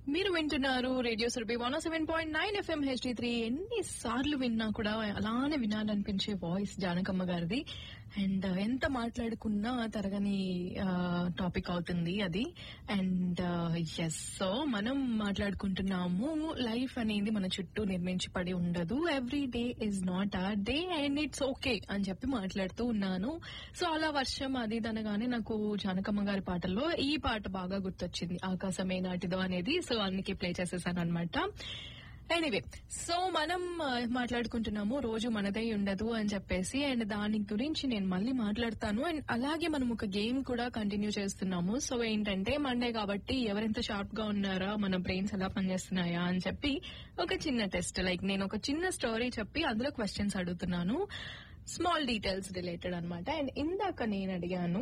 మీరు వింటున్నారు radio Surabhi 107.9 FM HD3. ఎన్నిసార్లు విన్నా కూడా అలానే వినాలనిపించే వాయిస్ జానకమ్మ గారిది. అండ్ ఎంత మాట్లాడుకున్నా తరగని టాపిక్ అవుతుంది అది. అండ్ ఎస్, సో మనం మాట్లాడుకుంటున్నాము లైఫ్ అనేది మన చుట్టూ నిర్మించి పడి ఉండదు. Every day is not a day and it's okay అని చెప్పి మాట్లాడుతూ ఉన్నాను. సో అలా వర్షం అది అనగానే నాకు జానకమ్మ గారి పాటల్లో ఈ పాట బాగా గుర్తొచ్చింది, ఆకాశమే నాటిదో అనేది. సో అందుకే ప్లే చేసేసాను అనమాట. ఎనీవే, సో మనం మాట్లాడుకుంటున్నాము రోజు మనదై ఉండదు అని చెప్పేసి, అండ్ దాని గురించి నేను మళ్ళీ మాట్లాడతాను. అండ్ అలాగే మనం ఒక గేమ్ కూడా కంటిన్యూ చేస్తున్నాము. సో ఏంటంటే మండే కాబట్టి ఎవరెంత షార్ప్ గా ఉన్నారా, మన బ్రెయిన్స్ ఎలా పనిచేస్తున్నాయా అని చెప్పి ఒక చిన్న టెస్ట్. లైక్ నేను ఒక చిన్న స్టోరీ చెప్పి అందులో క్వశ్చన్స్ అడుగుతున్నాను, స్మాల్ డీటెయిల్స్ రిలేటెడ్ అనమాట. అండ్ ఇందాక నేను అడిగాను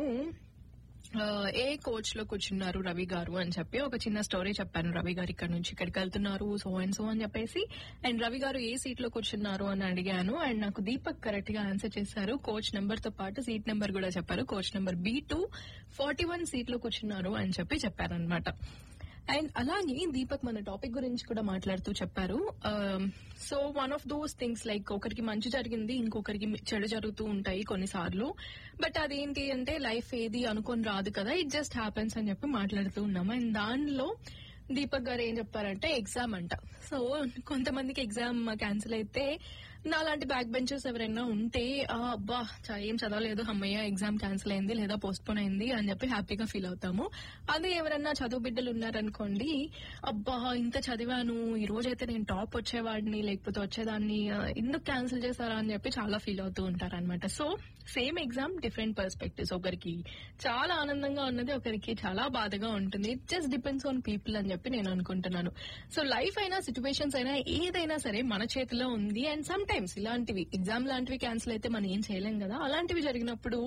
ఏ కోచ్ లో కూర్చున్నారు రవి గారు అని చెప్పి ఒక చిన్న స్టోరీ చెప్పాను. రవి గారు ఇక్కడ నుంచి ఇక్కడికి వెళ్తున్నారు సో అండ్ సో అని చెప్పేసి, అండ్ రవి గారు ఏ సీట్ లో కూర్చున్నారు అని అడిగాను. అండ్ నాకు దీపక్ కరెక్ట్ గా ఆన్సర్ చేశారు. కోచ్ నెంబర్ తో పాటు సీట్ నెంబర్ కూడా చెప్పారు. కోచ్ నెంబర్ B2 41 సీట్ లో కూర్చున్నారు అని చెప్పి చెప్పారనమాట. అండ్ అలాగే దీపక్ మన టాపిక్ గురించి కూడా మాట్లాడుతూ చెప్పారు. So one of those things, like ఒకరికి మంచి జరిగింది ఇంకొకరికి చెడు జరుగుతూ ఉంటాయి కొన్నిసార్లు. బట్ అదేంటి అంటే లైఫ్ ఏది అనుకొని రాదు కదా, ఇట్ జస్ట్ హ్యాపెన్స్ అని చెప్పి మాట్లాడుతూ ఉన్నాము. అండ్ దానిలో దీపక్ గారు ఏం చెప్పారంటే ఎగ్జామ్ అంట. సో కొంతమందికి ఎగ్జామ్ క్యాన్సిల్ అయితే నాలాంటి బ్యాక్ బెంచర్స్ ఎవరైనా ఉంటే అబ్బా ఏం చదవలేదు, అమ్మయ్య ఎగ్జామ్ క్యాన్సిల్ అయింది లేదా పోస్ట్ పోన్ అయింది అని చెప్పి హ్యాపీగా ఫీల్ అవుతాము. అదే ఎవరైనా చదువు బిడ్డలు ఉన్నారనుకోండి, అబ్బా ఇంత చదివాను ఈ రోజైతే నేను టాప్ వచ్చేవాడిని లేకపోతే వచ్చేదాన్ని, ఎందుకు క్యాన్సిల్ చేశారా అని చెప్పి చాలా ఫీల్ అవుతూ ఉంటారు అనమాట. So same exam different perspectives, ఒకరికి చాలా ఆనందంగా ఉన్నది ఒకరికి చాలా బాధగా ఉంటుంది. It just depends on people అని చెప్పి నేను అనుకుంటున్నాను. సో లైఫ్ అయినా సిచ్యువేషన్స్ అయినా ఏదైనా సరే మన చేతిలో ఉంది. అండ్ సమ్ టైమ్స్ ఇలాంటివి ఎగ్జామ్ లాంటివి క్యాన్సిల్ అయితే మనం ఏం చేయలేం కదా, అలాంటివి జరిగినప్పుడు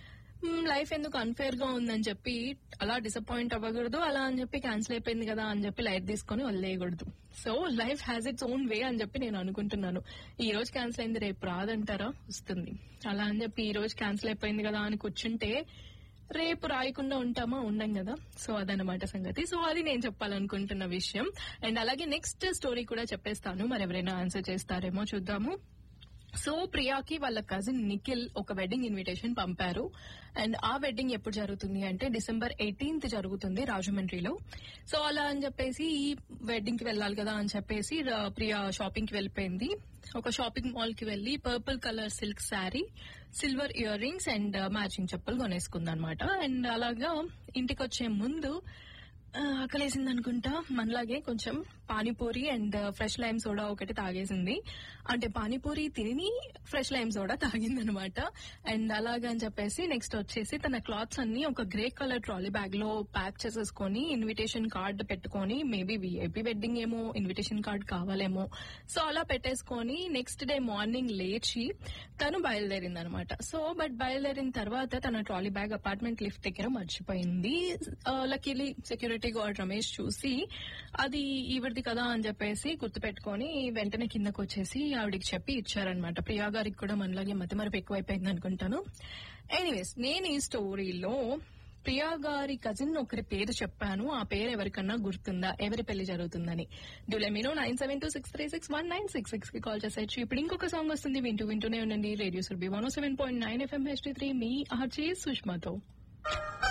లైఫ్ ఎందుకు అన్ఫేర్ గా ఉందని చెప్పి అలా డిసప్పాయింట్ అవ్వకూడదు. అలా అని చెప్పి క్యాన్సిల్ అయిపోయింది కదా అని చెప్పి లైట్ తీసుకొని వదిలేయకూడదు. So life has its own way అని చెప్పి నేను అనుకుంటున్నాను. ఈ రోజు క్యాన్సిల్ అయింది రేపు రాదంటారా, వస్తుంది. అలా అని చెప్పి ఈ రోజు క్యాన్సిల్ అయిపోయింది కదా అని కూర్చుంటే రేపు రాయకుండా ఉంటామా, ఉండం కదా. సో అదనమాట సంగతి. సో అది నేను చెప్పాలనుకుంటున్న విషయం. అండ్ అలాగే నెక్స్ట్ స్టోరీ కూడా చెప్పేస్తాను, మరి ఎవరైనా ఆన్సర్ చేస్తారేమో చూద్దాము. సో ప్రియాకి వాళ్ళ కజిన్ నిఖిల్ ఒక వెడ్డింగ్ ఇన్విటేషన్ పంపారు. అండ్ ఆ వెడ్డింగ్ ఎప్పుడు జరుగుతుంది అంటే December 18th జరుగుతుంది రాజమండ్రిలో. సో అలా అని చెప్పేసి ఈ వెడ్డింగ్ కి వెళ్ళాలి కదా అని చెప్పేసి ప్రియా షాపింగ్ కి వెళ్ళిపోయింది. ఒక షాపింగ్ మాల్ కి వెళ్లి purple colour silk sari, silver ear rings and matching చెప్పులు కొనేసుకుందనమాట. అండ్ అలాగా ఇంటికి వచ్చే ముందు ఆకలేసింది అనుకుంటా, మనలాగే కొంచెం panipuri and fresh lime soda ఒకటి తాగేసింది. అంటే పానీపూరి తిని ఫ్రెష్ లైమ్ సోడా తాగిందనమాట. అండ్ అలాగా అని చెప్పేసి నెక్స్ట్ వచ్చేసి తన క్లాత్స్ అన్ని ఒక గ్రే కలర్ ట్రాలీ బ్యాగ్ లో ప్యాక్ చేసేసుకొని ఇన్విటేషన్ కార్డ్ పెట్టుకొని, మేబీ VIP వెడ్డింగ్ ఏమో ఇన్విటేషన్ కార్డ్ కావాలేమో, సో అలా పెట్టేసుకొని నెక్స్ట్ డే మార్నింగ్ లేచి తను బయలుదేరింది అనమాట. సో బట్ బయలుదేరిన తర్వాత తన ట్రాలీ బ్యాగ్ అపార్ట్మెంట్ లిఫ్ట్ దగ్గర మర్చిపోయింది. లక్కీలీ సెక్యూరిటీ గార్డ్ రమేష్ చూసి అది ఈవిడిది కదా అని చెప్పేసి గుర్తుపెట్టుకొని వెంటనే కిందకు వచ్చేసి ఆవిడికి చెప్పి ఇచ్చారనమాట. ప్రియా గారికి కూడా మనలాగే మతిమరపు ఎక్కువైపోయింది అనుకుంటాను. ఎనీవేస్, నేను ఈ స్టోరీలో ప్రియా గారి కజిన్ ఒకరి పేరు చెప్పాను. ఆ పేరు ఎవరికన్నా గుర్తుందా, ఎవరి పెళ్లి జరుగుతుందని? డూ లెట్ మీ నో 9726361966 కి కాల్ చేసేయచ్చు. ఇప్పుడు ఇంకొక సాంగ్ వస్తుంది, వింటూనే ఉండండి రేడియో సురభి 107.9 FM HD3 మీ ఆర్జే సుష్మాతో.